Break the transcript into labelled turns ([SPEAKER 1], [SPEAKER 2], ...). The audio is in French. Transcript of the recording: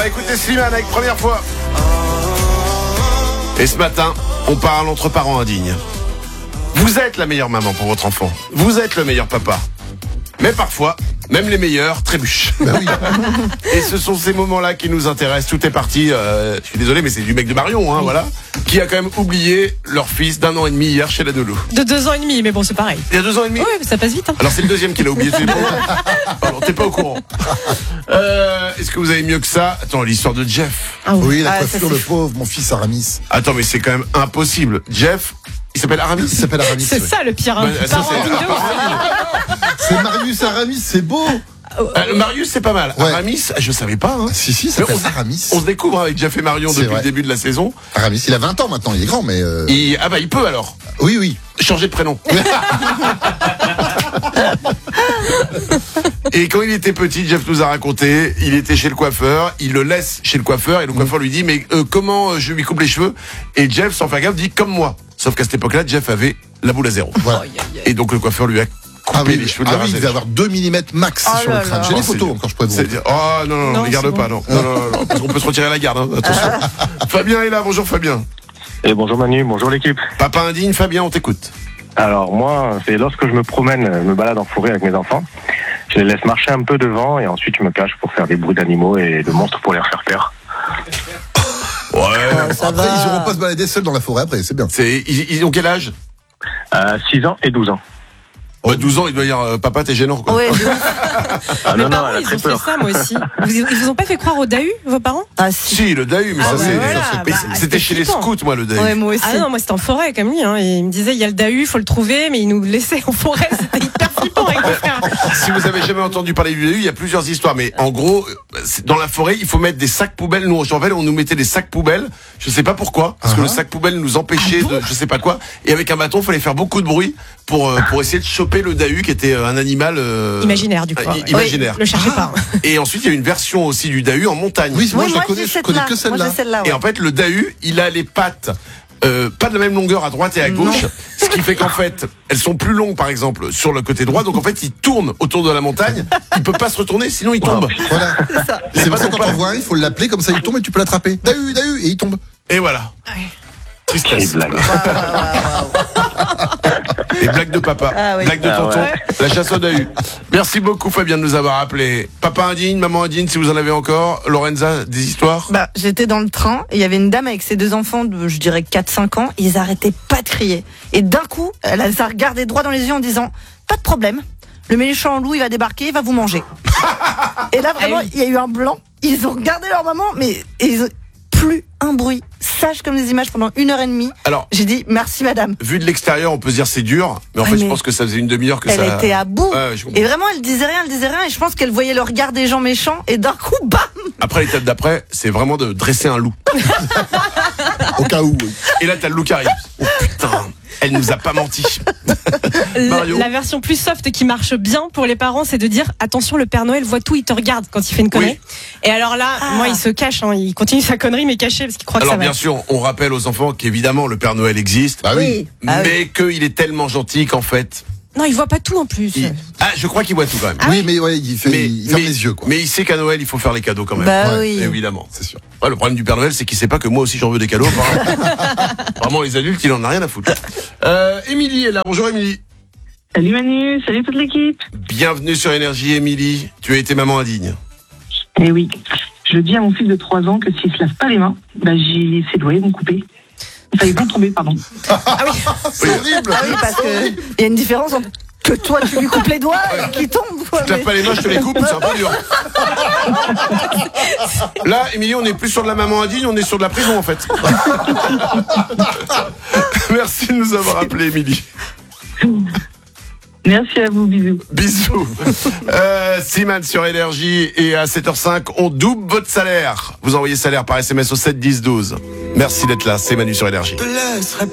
[SPEAKER 1] va écouter Slimane avec Première fois. Et ce matin, on parle entre parents indignes. Vous êtes la meilleure maman pour votre enfant. Vous êtes le meilleur papa. Mais parfois, même les meilleurs trébuchent.
[SPEAKER 2] Ben oui.
[SPEAKER 1] Et ce sont ces moments-là qui nous intéressent. Tout est parti, je suis désolé, mais c'est du mec de Marion, voilà, qui a quand même oublié leur fils d'1 an et demi hier chez la Doulou.
[SPEAKER 3] De 2 ans et demi, mais bon, c'est pareil.
[SPEAKER 1] Il y a 2 ans et demi.
[SPEAKER 3] Oui, mais ça passe vite.
[SPEAKER 1] Alors c'est le deuxième qui l'a oublié. Pardon, t'es pas au courant. Est-ce que vous avez mieux que ça? Attends, l'histoire de Jeff.
[SPEAKER 3] Ah
[SPEAKER 2] Oui, la
[SPEAKER 3] Ah,
[SPEAKER 2] coiffure,
[SPEAKER 3] ça,
[SPEAKER 2] le pauvre, mon fils Aramis.
[SPEAKER 1] Attends, mais c'est quand même impossible. Jeff, il s'appelle Aramis.
[SPEAKER 2] Il s'appelle Aramis.
[SPEAKER 3] c'est
[SPEAKER 2] oui.
[SPEAKER 3] ça le pire. Hein.
[SPEAKER 1] Ouais, ça,
[SPEAKER 3] Parents
[SPEAKER 1] c'est-
[SPEAKER 3] indignes de ouf.
[SPEAKER 2] C'est Marius Aramis, c'est beau.
[SPEAKER 1] Marius, c'est pas mal.
[SPEAKER 2] Ouais.
[SPEAKER 1] Aramis, je savais pas. Hein.
[SPEAKER 2] Si, il
[SPEAKER 1] Mais
[SPEAKER 2] s'appelle
[SPEAKER 1] on-
[SPEAKER 2] Aramis.
[SPEAKER 1] On se découvre avec Jeff et Marion
[SPEAKER 2] C'est
[SPEAKER 1] depuis
[SPEAKER 2] vrai.
[SPEAKER 1] le début de la saison.
[SPEAKER 2] Aramis, il a 20 ans maintenant, il est grand, mais...
[SPEAKER 1] Il peut alors
[SPEAKER 2] Oui, oui.
[SPEAKER 1] changer de prénom. Et quand il était petit, Jeff nous a raconté, il était chez le coiffeur, il le laisse chez le coiffeur et le coiffeur lui dit mais comment je lui coupe les cheveux? Et Jeff, sans faire gaffe, dit comme moi. Sauf qu'à cette époque-là, Jeff avait la boule à zéro.
[SPEAKER 2] Voilà.
[SPEAKER 1] Et donc le coiffeur lui a coupé les cheveux de la
[SPEAKER 2] il
[SPEAKER 1] raser.
[SPEAKER 2] devait avoir 2 mm max
[SPEAKER 3] Oh
[SPEAKER 2] sur
[SPEAKER 3] là
[SPEAKER 2] le crâne.
[SPEAKER 3] là.
[SPEAKER 2] J'ai les
[SPEAKER 1] Oh,
[SPEAKER 2] photos
[SPEAKER 1] c'est
[SPEAKER 2] encore, je pourrais vous
[SPEAKER 1] C'est
[SPEAKER 2] montrer.
[SPEAKER 1] dire, oh non,
[SPEAKER 3] Non,
[SPEAKER 1] les garde
[SPEAKER 3] c'est
[SPEAKER 1] pas,
[SPEAKER 3] bon.
[SPEAKER 1] non, parce qu'on peut se retirer la garde, hein, attention. Fabien est là, bonjour Fabien.
[SPEAKER 4] Et bonjour Manu, bonjour l'équipe.
[SPEAKER 1] Papa indigne, Fabien, on t'écoute.
[SPEAKER 4] Alors moi, c'est lorsque je me promène, me balade en forêt avec mes enfants, je les laisse marcher un peu devant et ensuite je me cache pour faire des bruits d'animaux et de monstres pour les refaire peur.
[SPEAKER 1] Ouais.
[SPEAKER 2] Après, ils iront pas se balader seuls dans la forêt après, c'est bien.
[SPEAKER 1] Ils ont quel âge?
[SPEAKER 4] 6 ans et 12 ans.
[SPEAKER 1] 12 ans, il doit dire papa, t'es gênant, quoi.
[SPEAKER 5] Ouais,
[SPEAKER 4] Ah
[SPEAKER 3] Mes
[SPEAKER 4] non, non,
[SPEAKER 3] parents,
[SPEAKER 4] elle a
[SPEAKER 3] ils
[SPEAKER 4] très
[SPEAKER 3] ont fait
[SPEAKER 4] peur.
[SPEAKER 3] ça, moi aussi. Ils vous ont pas fait croire au Dahu, vos parents?
[SPEAKER 5] ah si.
[SPEAKER 1] Si, le Dahu, mais
[SPEAKER 3] Ah
[SPEAKER 1] ça
[SPEAKER 3] ouais,
[SPEAKER 1] c'est.
[SPEAKER 3] voilà,
[SPEAKER 1] mais
[SPEAKER 3] bah,
[SPEAKER 1] c'était
[SPEAKER 3] c'était
[SPEAKER 1] chez les
[SPEAKER 3] flippant.
[SPEAKER 1] scouts, moi, le Dahu.
[SPEAKER 5] Ouais, moi aussi.
[SPEAKER 3] Ah non, moi c'était en forêt comme lui. Hein. Et il me disait, il y a le Dahu, faut le trouver, mais il nous laissait en forêt. C'était hyper flippant avec mon frère.
[SPEAKER 1] Si vous avez jamais entendu parler du Dahu, il y a plusieurs histoires. Mais en gros, dans la forêt, il faut mettre des sacs poubelles. Nous, en Jean-Vel, on nous mettait des sacs poubelles. Je sais pas pourquoi, parce que le sac poubelle nous empêchait de, je sais pas quoi. Et avec un bâton, il fallait faire beaucoup de bruit pour essayer de choper le Dahu, qui était un animal
[SPEAKER 3] Imaginaire, du coup.
[SPEAKER 1] imaginaire.
[SPEAKER 3] Oui, le cherchez pas.
[SPEAKER 1] Et ensuite, il y a une version aussi du Dahu en montagne.
[SPEAKER 2] Oui, moi
[SPEAKER 5] Oui,
[SPEAKER 2] je la connais,
[SPEAKER 5] j'ai
[SPEAKER 2] je connais que
[SPEAKER 5] Moi,
[SPEAKER 2] celle-là.
[SPEAKER 5] j'ai celle-là, ouais.
[SPEAKER 1] Et en fait, le Dahu, il a les pattes pas de la même longueur à droite et à gauche, ce qui fait qu'en fait, elles sont plus longues, par exemple, sur le côté droit. Donc en fait, il tourne autour de la montagne. Il peut pas se retourner, sinon il tombe.
[SPEAKER 2] Voilà. C'est pour ça que quand on voit un, il faut l'appeler, comme ça il tombe et tu peux l'attraper. Dahu, Dahu, et il tombe.
[SPEAKER 1] Et voilà. Tristesse.
[SPEAKER 4] Quelle blague.
[SPEAKER 1] Les blagues de papa,
[SPEAKER 5] Ah oui.
[SPEAKER 1] blagues de tonton,
[SPEAKER 4] ouais.
[SPEAKER 1] la chasse au Dahu. Merci beaucoup Fabien de nous avoir appelé. Papa indigne, maman indigne, si vous en avez encore. Lorenza, des histoires?
[SPEAKER 5] Bah, j'étais dans le train et il y avait une dame avec ses 2 enfants de, je dirais, 4-5 ans. Ils arrêtaient pas de crier. Et d'un coup, elle a regardé droit dans les yeux en disant, pas de problème. Le méchant loup, il va débarquer, il va vous manger. Et là, vraiment, il y a eu un blanc. Ils ont regardé leur maman, mais ils ont plus un bruit. Sage comme des images pendant 1h30.
[SPEAKER 1] Alors,
[SPEAKER 5] J'ai dit, merci madame.
[SPEAKER 1] vu de l'extérieur, on peut se dire c'est dur, mais en
[SPEAKER 5] Ouais,
[SPEAKER 1] fait, je
[SPEAKER 5] mais
[SPEAKER 1] pense que ça faisait une demi-heure que
[SPEAKER 5] Elle
[SPEAKER 1] ça.
[SPEAKER 5] était à bout.
[SPEAKER 1] Ouais, je comprends.
[SPEAKER 5] Et vraiment, elle disait rien. Et je pense qu'elle voyait le regard des gens méchants. Et d'un coup, bam!
[SPEAKER 1] Après, l'étape d'après, c'est vraiment de dresser un loup.
[SPEAKER 2] Au cas où. Oui.
[SPEAKER 1] Et là, t'as le loup qui arrive. Oh putain, elle nous a pas menti. Mario.
[SPEAKER 3] La version plus soft qui marche bien pour les parents, c'est de dire attention, le Père Noël voit tout, il te regarde quand il fait une connerie. Et alors là, moi, il se cache, hein, il continue sa connerie, mais caché parce qu'il croit que
[SPEAKER 1] Alors
[SPEAKER 3] ça va.
[SPEAKER 1] bien sûr, on rappelle aux enfants qu'évidemment le Père Noël existe,
[SPEAKER 2] Bah oui.
[SPEAKER 1] mais qu'il est tellement gentil qu'en fait,
[SPEAKER 3] Non, il voit pas tout en plus.
[SPEAKER 1] je crois qu'il voit tout quand même.
[SPEAKER 2] Oui, mais ouais, il ferme les yeux, quoi.
[SPEAKER 1] Mais il sait qu'à Noël, il faut faire les cadeaux quand même.
[SPEAKER 5] Bah
[SPEAKER 2] Ouais,
[SPEAKER 5] oui.
[SPEAKER 1] Évidemment.
[SPEAKER 2] C'est sûr.
[SPEAKER 1] Ouais, le problème du Père Noël, c'est qu'il sait pas que moi aussi j'en veux des cadeaux. Vraiment, les adultes, il en a rien à foutre. Émilie est là. Bonjour Émilie.
[SPEAKER 6] Salut Manu, salut toute l'équipe.
[SPEAKER 1] Bienvenue sur Énergie, Émilie. Tu as été maman indigne.
[SPEAKER 6] Eh oui, je dis à mon fils de 3 ans que s'il se lave pas les mains, bah ses doigts vont couper. Enfin, ils vont tomber, pardon.
[SPEAKER 2] C'est horrible.
[SPEAKER 5] Ah oui, parce que il y a une différence entre que toi tu lui coupes les doigts et qu'il tombe. Quoi,
[SPEAKER 1] Tu te laves
[SPEAKER 5] mais-
[SPEAKER 1] pas les mains, je te les coupe, c'est un peu dur. Là, Émilie, on n'est plus sur de la maman indigne, on est sur de la prison en fait. Merci de nous avoir appelé, Émilie.
[SPEAKER 6] Merci à vous, bisous.
[SPEAKER 1] Bisous. Simane sur Énergie et à 7h05, on double votre salaire. Vous envoyez salaire par SMS au 7 10 12. Merci d'être là, c'est Manu sur Énergie.